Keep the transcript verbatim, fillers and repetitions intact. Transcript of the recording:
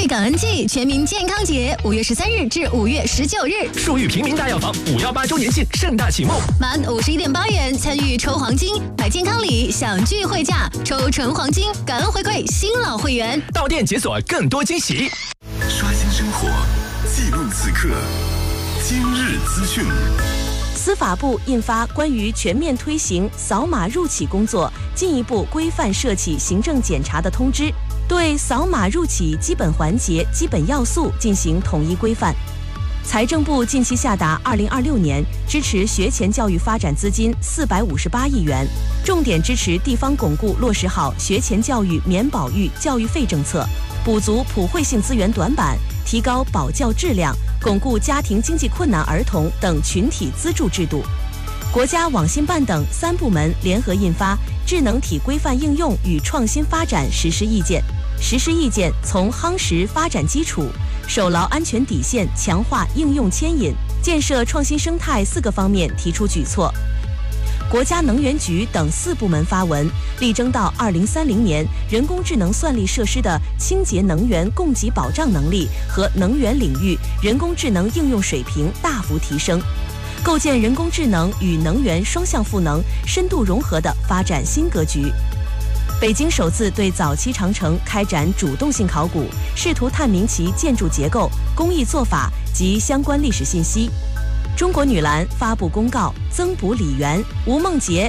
裕感恩季全民健康节，五月十三日至五月十九日， 树裕平民大药房五幺八周年庆盛大启幕， 满五十一点八元参与抽黄金，买健康礼享聚会价，抽纯黄金，感恩回馈新老会员。 到店解锁更多惊喜。 刷新生活，记录此刻，今日资讯。 司法部印发关于全面推行扫码入企工作，进一步规范涉企行政检查的通知，对扫码入企基本环节、基本要素进行统一规范。财政部近期下达二零二六年支持学前教育发展资金四百五十八亿元，重点支持地方巩固落实好学前教育免保育教育费政策，补足普惠性资源短板，提高保教质量，巩固家庭经济困难儿童等群体资助制度。国家网信办等三部门联合印发《智能体规范应用与创新发展实施意见》，实施意见从夯实发展基础、守牢安全底线、强化应用牵引、建设创新生态四个方面提出举措。国家能源局等四部门发文，力争到二零三零年，人工智能算力设施的清洁能源供给保障能力和能源领域人工智能应用水平大幅提升，构建人工智能与能源双向赋能、深度融合的发展新格局。北京首次对早期长城开展主动性考古，试图探明其建筑结构、工艺做法及相关历史信息。中国女篮发布公告，增补李媛、吴梦洁